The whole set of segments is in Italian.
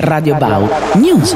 Radio Bau News.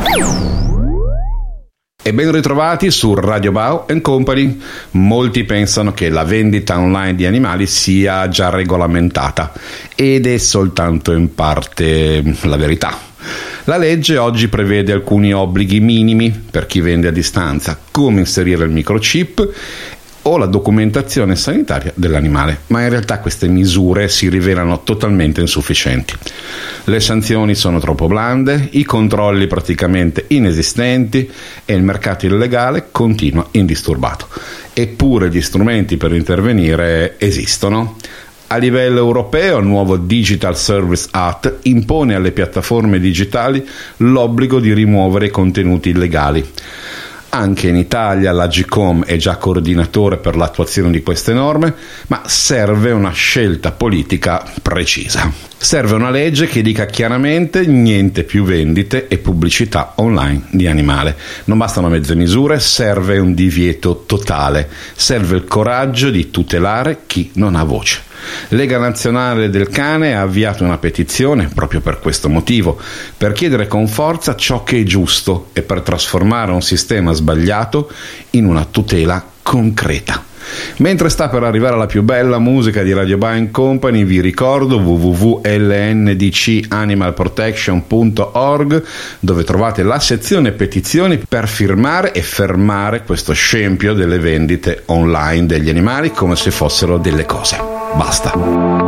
E ben ritrovati su Radio Bau Company. Molti pensano che la vendita online di animali sia già regolamentata ed è soltanto in parte la verità. La legge oggi prevede alcuni obblighi minimi per chi vende a distanza, come inserire il microchip o la documentazione sanitaria dell'animale, ma in realtà queste misure si rivelano totalmente insufficienti. Le sanzioni sono troppo blande, i controlli praticamente inesistenti e il mercato illegale continua indisturbato. Eppure gli strumenti per intervenire esistono. A livello europeo il nuovo Digital Service Act impone alle piattaforme digitali l'obbligo di rimuovere i contenuti illegali. Anche in Italia l'Agcom è già coordinatore per l'attuazione di queste norme, ma serve una scelta politica precisa. Serve una legge che dica chiaramente niente più vendite e pubblicità online di animale. Non bastano mezze misure, serve un divieto totale. Serve il coraggio di tutelare chi non ha voce. Lega Nazionale del Cane ha avviato una petizione proprio per questo motivo, per chiedere con forza ciò che è giusto e per trasformare un sistema sbagliato in una tutela concreta. Mentre sta per arrivare la più bella musica di Radio Bau Company, vi ricordo www.lndcanimalprotection.org, dove trovate la sezione petizioni per firmare e fermare questo scempio delle vendite online degli animali come se fossero delle cose. Basta.